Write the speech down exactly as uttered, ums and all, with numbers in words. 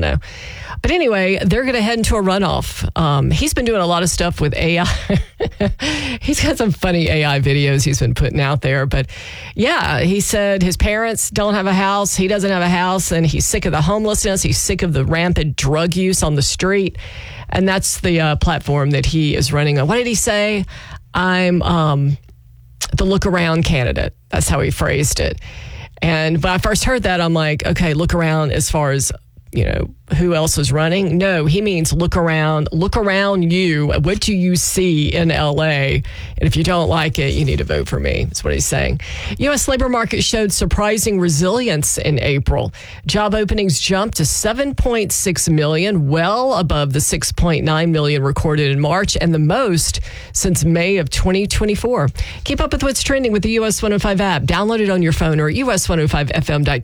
know. But anyway, they're going to head into a runoff. Um, he's been doing a lot of stuff with A I. He's got some funny A I videos he's been putting out there. But yeah, he said his parents don't have a house. He doesn't have a house, and he's sick of the homelessness. He's sick of the rampant drug use on the street. And that's the uh, platform that he is running on. What did he say? I'm um, the look around candidate. That's how he phrased it. And when I first heard that, I'm like, okay, look around as far as, you know, who else is running? No, he means look around, look around you. What do you see in L A? And if you don't like it, you need to vote for me. That's what he's saying. U S labor market showed surprising resilience in April. Job openings jumped to seven point six million, well above the six point nine million recorded in March, and the most since May of twenty twenty-four. Keep up with what's trending with the U S one oh five app. Download it on your phone or at U S one oh five F M dot com.